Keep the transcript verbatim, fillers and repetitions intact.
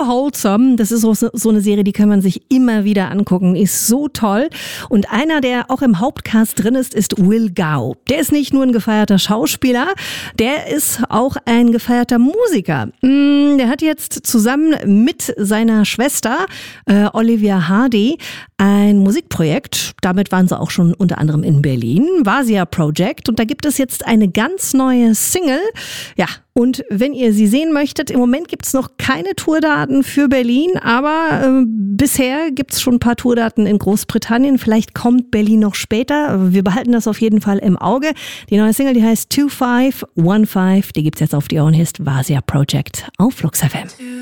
Wholesome, das ist so, so eine Serie, die kann man sich immer wieder angucken, ist so toll. Und einer, der auch im Hauptcast drin ist, ist Will Gao. Der ist nicht nur ein gefeierter Schauspieler, der ist auch ein gefeierter Musiker. Der hat jetzt zusammen mit seiner Schwester äh, Olivia Hardy ein Musikprojekt. Damit waren sie auch schon unter anderem in Berlin. Vasia Project. Und da gibt es jetzt eine ganz neue Single. Ja, und wenn ihr sie sehen möchtet, im Moment gibt es noch keine Tourdaten für Berlin, aber äh, bisher gibt es schon ein paar Tourdaten in Großbritannien. Vielleicht kommt Berlin noch später. Wir behalten das auf jeden Fall im Auge. Die neue Single, die heißt two five one five. Die gibt es jetzt auf die Ohren. Hier ist Vasia Project auf Flux F M.